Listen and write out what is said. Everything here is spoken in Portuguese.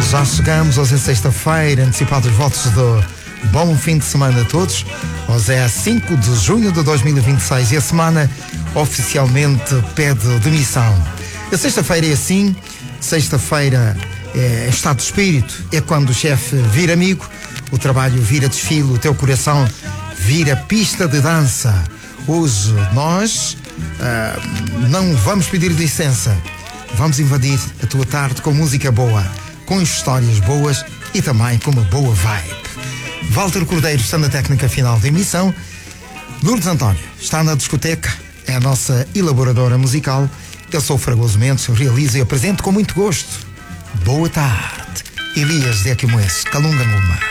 Já chegamos hoje é sexta-feira, antecipados os votos do bom fim de semana a todos. Hoje é 5 de junho de 2026 e a semana oficialmente pede demissão. A sexta-feira é assim, sexta-feira é estado de espírito, é quando o chefe vira amigo, o trabalho vira desfile, o teu coração vira pista de dança. Hoje nós não vamos pedir licença, vamos invadir a tua tarde com música boa, com histórias boas e também com uma boa vibe. Walter Cordeiro está na técnica final da emissão. Lourdes António está na discoteca, é a nossa elaboradora musical. Eu sou o Fragoso Mendes, realizo e apresento com muito gosto. Boa tarde. Elias de Aquimoes, Calunganguma.